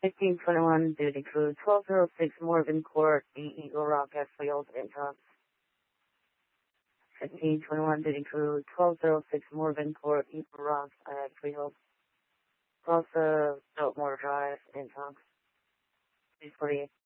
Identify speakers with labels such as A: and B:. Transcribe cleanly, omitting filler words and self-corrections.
A: 1521 duty crew, 1206 Morgan Court, Eagle Rock, Field, inbound. 1521 duty crew, 1206 Morgan Court, Eagle Rock, Field. Also, Biltmore Drive, inbound. 348.